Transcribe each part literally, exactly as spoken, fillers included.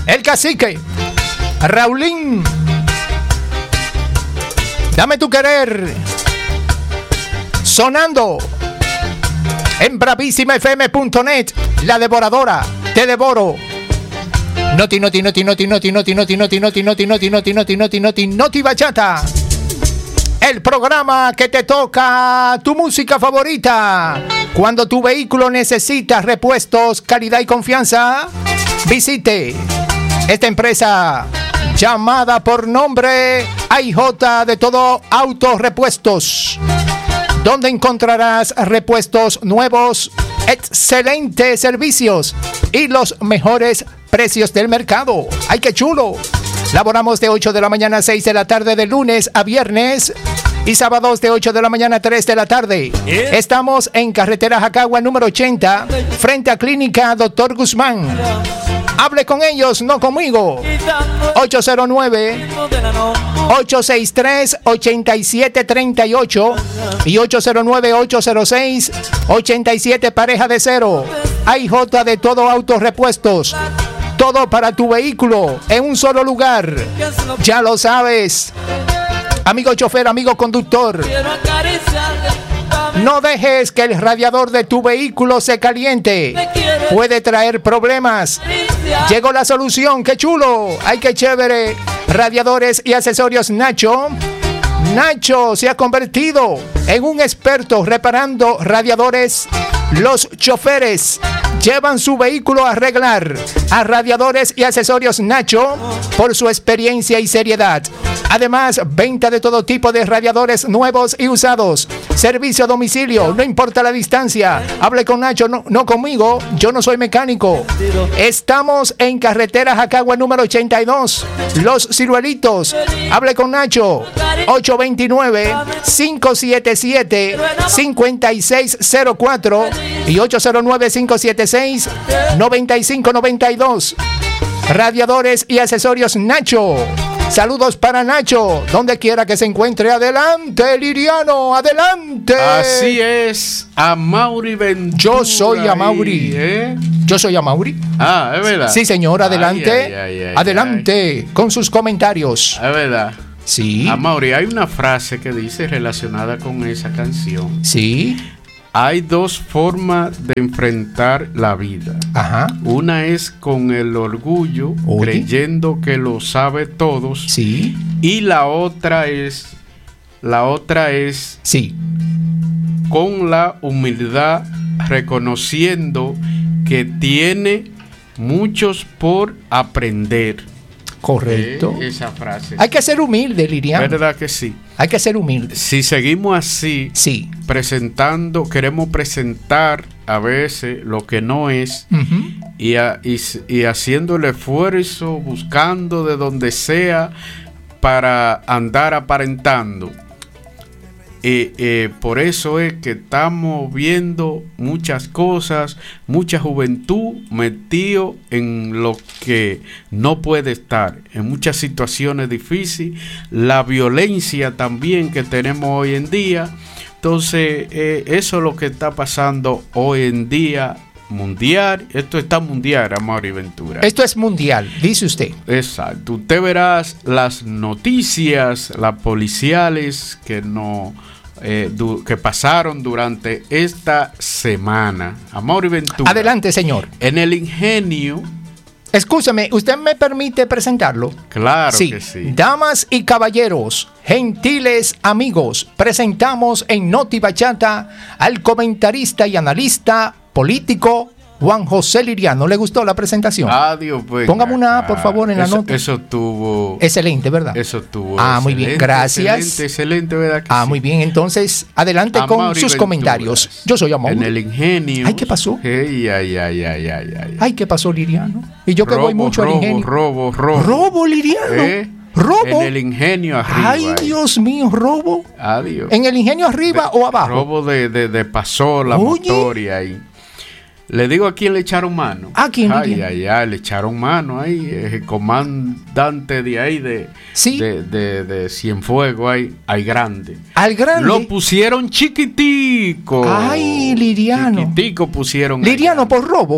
El Cacique, Raulín, Dame tu querer, sonando en bravísima f m punto net, La Devoradora, Te Devoro. Noti, noti, noti, noti, noti, noti, noti, noti, noti, noti, noti, noti, noti, noti, noti, noti bachata. El programa que te toca tu música favorita. Cuando tu vehículo necesita repuestos, calidad y confianza, visite esta empresa llamada por nombre A I J de Todo Autos Repuestos, donde encontrarás repuestos nuevos, excelentes servicios y los mejores precios del mercado. ¡Ay, qué chulo! Laboramos de ocho de la mañana a seis de la tarde de lunes a viernes y sábados de ocho de la mañana a tres de la tarde. Estamos en carretera Jacagua número ochenta, frente a Clínica Doctor Guzmán. Hable con ellos, no conmigo. ocho cero nueve, ocho seis tres, ocho siete tres ocho y ocho cero nueve, ocho cero seis, ocho siete pareja de cero. A I J de Todo Autos Repuestos. Todo para tu vehículo en un solo lugar. Ya lo sabes. Amigo chofer, amigo conductor, no dejes que el radiador de tu vehículo se caliente. Puede traer problemas. Llegó la solución. ¡Qué chulo! ¡Ay, qué chévere! Radiadores y accesorios Nacho. Nacho se ha convertido en un experto reparando radiadores. Los choferes llevan su vehículo a arreglar a Radiadores y Accesorios Nacho por su experiencia y seriedad. Además, venta de todo tipo de radiadores nuevos y usados. Servicio a domicilio, no importa la distancia. Hable con Nacho, no, no conmigo. Yo no soy mecánico. Estamos en carretera Jacagua número ochenta y dos, Los Ciruelitos. Hable con Nacho. ocho dos nueve, cinco siete siete, cinco seis cero cuatro y ocho cero nueve, cinco siete seis, nueve cinco nueve dos. Radiadores y Accesorios Nacho. Saludos para Nacho, donde quiera que se encuentre. Adelante, Liriano, adelante. Así es, Amaury Ventura. Yo soy Amaury. ¿Eh? Yo soy Amaury. Ah, es verdad. Sí, señor, adelante. Ay, ay, ay, ay, adelante ay. Con sus comentarios. Es verdad. Sí. Amaury, hay una frase que dice relacionada con esa canción. Sí. Hay dos formas de enfrentar la vida. Ajá. Una es con el orgullo, Oye. creyendo que lo sabe todos. Sí. Y la otra es, la otra es Sí. con la humildad, reconociendo que tiene muchos por aprender. Correcto. Eh, esa frase. Hay que ser humilde, Liriano. ¿Verdad que sí? Hay que ser humilde. Si seguimos así, Sí. presentando, queremos presentar a veces lo que no es, Uh-huh. y, a, y, y haciendo el esfuerzo, buscando de donde sea para andar aparentando. Eh, eh, por eso es que estamos viendo muchas cosas, mucha juventud metido en lo que no puede estar, en muchas situaciones difíciles, la violencia también que tenemos hoy en día. Entonces, eh, eso es lo que está pasando hoy en día mundial. Esto está mundial, Amaury Ventura. Esto es mundial, dice usted. Exacto. Usted verás las noticias, las policiales que no eh, du- que pasaron durante esta semana. Amaury Ventura. Adelante, señor. En el Ingenio. Escúchame, ¿usted me permite presentarlo? Claro Sí. que sí. Damas y caballeros, gentiles amigos, presentamos en Noti Bachata al comentarista y analista político Juan José Liriano. ¿Le gustó la presentación? Adiós, pues. Póngame una A, por favor, en la eso, nota. Eso tuvo. Excelente, ¿verdad? Eso tuvo. Ah, muy bien, gracias. Excelente, excelente, ¿verdad? Que Ah, sí? muy bien, entonces, adelante con Amaury sus Ventura. comentarios. Yo soy Amaury. En el Ingenio. Ay, ¿qué pasó? Ay, ay, ay, ay, ay, ay. Ay, ¿qué pasó, Liriano? Y yo que Robo, voy mucho robo, al ingenio. Robo, robo. ¿Robo, Liriano? ¿Eh? ¿Robo? En el Ingenio arriba. Ay, ahí. Dios mío, ¿robo? Adiós. ¿En el ingenio arriba De- o abajo? Robo de, de, de pasola, Oye. motor y ahí. Le digo a quién le echaron mano. ¿A quién, Ay, Lilian? ay, ay, le echaron mano ahí. El comandante de ahí, de, Sí. de, de, de Cienfuegos, ahí, ahí grande. Al grande. Lo pusieron chiquitico. Ay, Liriano. Chiquitico pusieron. ahí Liriano, grande. por robo.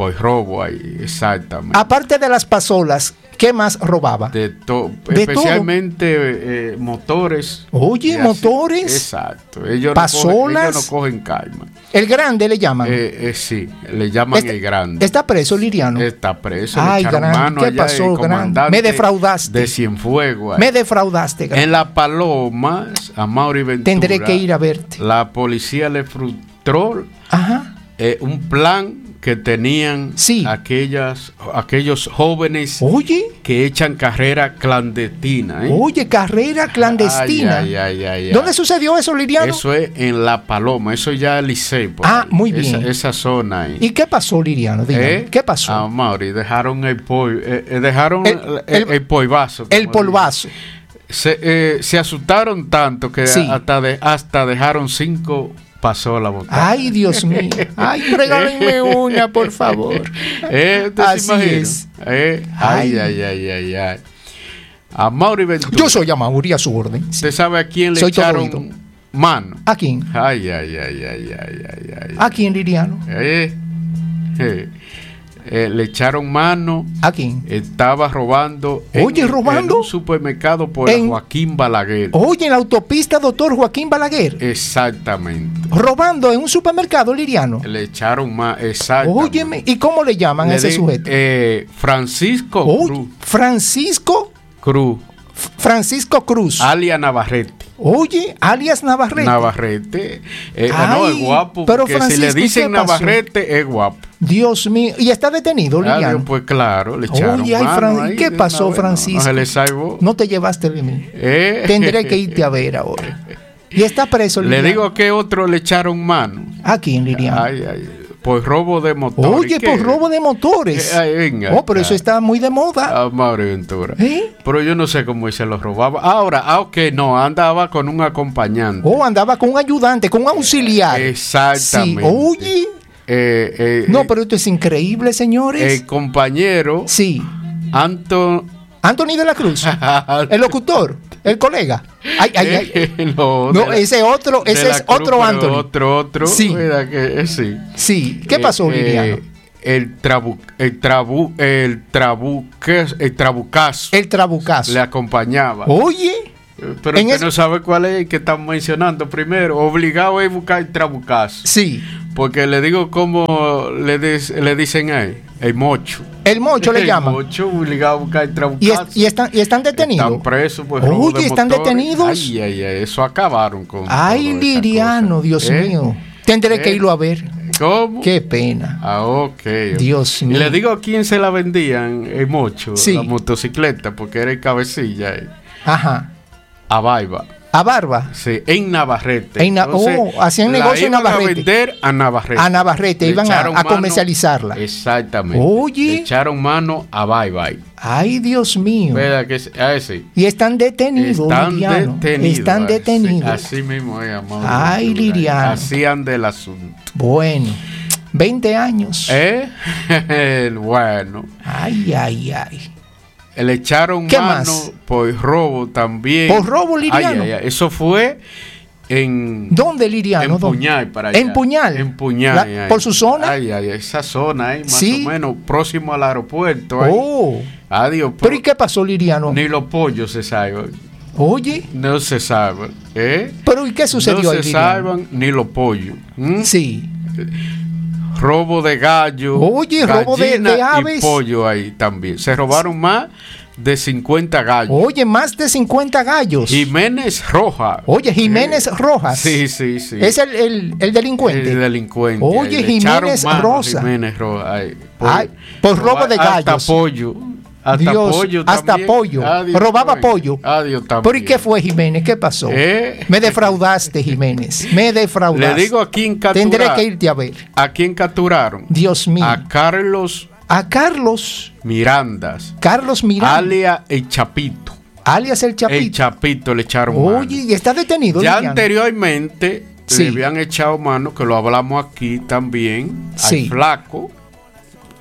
por robo ahí, exactamente. Aparte de las pasolas, ¿qué más robaba? De todo, ¿De especialmente eh, motores. Oye, motores. Así, exacto. Ellos pasolas. No cogen, ellos no cogen calma. El grande le llaman. Eh, eh, sí, le llaman está, el grande. ¿Está preso Liriano? Está preso. Ay, le echaron grande, mano ¿qué allá pasó, grande? Me defraudaste. De Cienfuegos. Me defraudaste, grande. En La Paloma, a Mauri Ventura. Tendré que ir a verte. La policía le frustró Ajá. Eh, un plan que tenían sí. aquellas, aquellos jóvenes Oye. que echan carrera clandestina. ¿eh? Oye, carrera clandestina. Ay, ay, ay, ay, ¿Dónde ay. sucedió eso, Liriano? Eso es en La Paloma, eso ya es Licey. Ah, ahí. muy bien. Esa, esa zona ahí. ¿Y qué pasó, Liriano? ¿Eh? ¿Qué pasó? Ah, Mauri, dejaron el polvo, eh, eh, dejaron el, el, el, el polvazo. El polvazo. Se, eh, se asustaron tanto que sí. hasta, de, hasta dejaron cinco pasó la botella. Ay, Dios mío. Ay, regálenme una, por favor. Eh, Así es. Eh, ay, ay, ay, ay, ay. A Mauri Ventura. Yo soy a Mauri, a su orden. ¿Usted sí. sabe a quién le soy echaron mano? ¿A quién? Ay, ay, ay, ay, ay, ay, ay. ¿A quién, Liriano? Eh, eh. Eh, le echaron mano. ¿A quién? Estaba robando. Oye, en, robando. En un supermercado por en, Joaquín Balaguer. Oye, en la autopista doctor Joaquín Balaguer. Exactamente. Robando en un supermercado, Liriano. Le echaron más. Exactamente. Óyeme, ¿y cómo le llaman le a ese di, sujeto? Eh, Francisco Oye, Cruz. Francisco Cruz. Francisco Cruz. Alias Navarrete. Oye, alias Navarrete. Navarrete. Eh, Ay, no, es guapo. Pero porque si le dicen Navarrete, es guapo. Dios mío. ¿Y está detenido, Liriano? Ah, pues claro, le echaron Oye, ay, mano Fran... ahí, ¿qué pasó, vez, Francisco? No, no, se le salvó. No te llevaste de mí. Eh. Tendré que irte a ver ahora. Y está preso, Liriano. Le digo que otro le echaron mano. ¿A quién, Liriano? Ay, ay. Por robo de motores. Oye, por robo de motores. Eh, ay, venga, oh, pero eso está muy de moda. Ah, Mauri Ventura. ¿Eh? Pero yo no sé cómo él se los robaba. Ahora, ah, ok, no, andaba con un acompañante. Oh, andaba con un ayudante, con un auxiliar. Exactamente. Sí, oye. Eh, eh, no, pero esto es increíble, señores. El compañero. Sí. Anton... Anthony de la Cruz. El locutor. El colega. Ay, ay, ay. no, no la, ese otro, ese es Cruz, otro Anthony. Otro, otro. Sí. Mira que, sí. Sí. ¿Qué pasó, eh, Liriano? Eh, el trabu, el trabu, el trabu, el trabucazo. El trabucazo. Le acompañaba. Oye. Pero usted es... no sabe cuál es el que están mencionando primero. Obligado a buscar el trabucazo. Sí. Porque le digo cómo le, des, le dicen a él. El mocho. El mocho le llaman. El mocho obligado a buscar el trabucazo. ¿Y, es, y, están, ¿Y están detenidos? Están presos. Pues, oye, ¿están motores. detenidos? Ay, ay, ay. Eso acabaron con. Ay, Liriano, Dios ¿Eh? mío. Tendré ¿Eh? que irlo a ver. ¿Cómo? Qué pena. Ah, ok. Dios mío. Y le digo a quién se la vendían el mocho. Sí. La motocicleta, porque era el cabecilla. Eh. Ajá. A Baiba. ¿A Barba? Sí, en Navarrete. En na Entonces, oh, hacían negocio en Navarrete. A vender a Navarrete. A Navarrete, le iban a, a comercializarla. Exactamente. Oye. Le echaron mano a Bye Bye. Ay, Dios mío. ¿Verdad que es? Ah, sí. Y están detenidos, están Liriano. Detenidos, están así, detenidos. Así mismo es, amor. Ay, Liriano. Así anda el asunto. Bueno. veinte años. ¿Eh? Bueno. Ay, ay, ay. Le echaron ¿Qué mano más? por robo también. ¿Por robo, Liriano? Ay, ay, ay. Eso fue en... ¿Dónde, Liriano? En Puñal, para allá. ¿En Puñal? En Puñal. La, ay. ¿Por su zona? Ay, ay, esa zona ahí, más ¿Sí? o menos, próximo al aeropuerto. Ahí. Oh. Adiós. ¿Pero y qué pasó, Liriano? Ni los pollos se saben. Oye. No se saben. ¿Eh? ¿Pero y qué sucedió no ahí, No se saben ni los pollos. ¿Mm? Sí. Robo de gallo. Oye, robo de, de aves. Y pollo ahí también. Se robaron más de cincuenta gallos. Oye, más de cincuenta gallos. Jiménez Rojas. Oye, Jiménez eh, Rojas. Sí, sí, sí. Es el, el, el delincuente. El delincuente. Oye, ahí. Jiménez Rosa. Jiménez Rojas. Ay, por, Ay, por robo de gallos. Hasta pollo. Hasta Dios, pollo hasta también. pollo. Adiós, robaba pollo. pollo. Adiós también. ¿Pero y qué fue, Jiménez? ¿Qué pasó? ¿Eh? Me defraudaste, Jiménez. Me defraudaste. Le digo a quién capturaron. Tendré que irte a ver. ¿A quién capturaron? Dios mío. A Carlos. A Carlos. Mirandas. Carlos Mirandas. Alias el Chapito. Alias el Chapito. El Chapito le echaron Oye, mano. ¿y está detenido? Ya Liliana? Anteriormente sí. le habían echado mano, que lo hablamos aquí también, sí. al Flaco.